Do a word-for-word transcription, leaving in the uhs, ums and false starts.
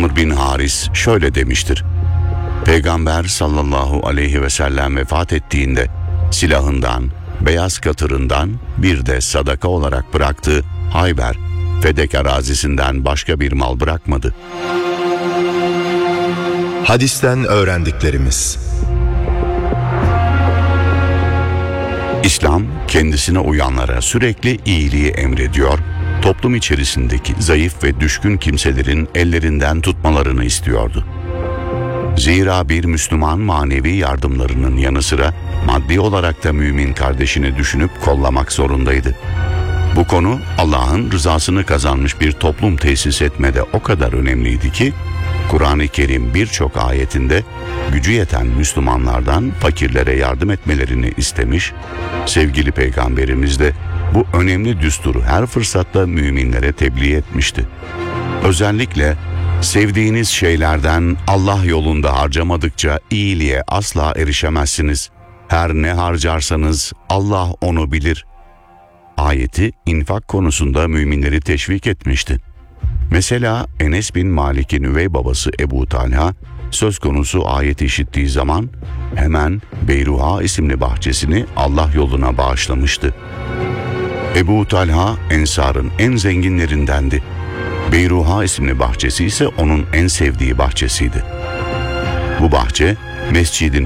Amr bin Haris şöyle demiştir: Peygamber sallallahu aleyhi ve sellem vefat ettiğinde silahından, beyaz katırından, bir de sadaka olarak bıraktığı Hayber, Fedek arazisinden başka bir mal bırakmadı. Hadisten öğrendiklerimiz: İslam, kendisine uyanlara sürekli iyiliği emrediyor, toplum içerisindeki zayıf ve düşkün kimselerin ellerinden tutmalarını istiyordu. Zira bir Müslüman manevi yardımlarının yanı sıra maddi olarak da mümin kardeşini düşünüp kollamak zorundaydı. Bu konu Allah'ın rızasını kazanmış bir toplum tesis etmede o kadar önemliydi ki, Kur'an-ı Kerim birçok ayetinde gücü yeten Müslümanlardan fakirlere yardım etmelerini istemiş, sevgili Peygamberimiz de bu önemli düsturu her fırsatta müminlere tebliğ etmişti. Özellikle sevdiğiniz şeylerden Allah yolunda harcamadıkça iyiliğe asla erişemezsiniz. Her ne harcarsanız Allah onu bilir ayeti infak konusunda müminleri teşvik etmişti. Mesela Enes bin Malik'in üvey babası Ebu Talha söz konusu ayeti işittiği zaman hemen Beyruha isimli bahçesini Allah yoluna bağışlamıştı. Ebu Talha Ensar'ın en zenginlerindendi. Beyruha isimli bahçesi ise onun en sevdiği bahçesiydi. Bu bahçe mescidin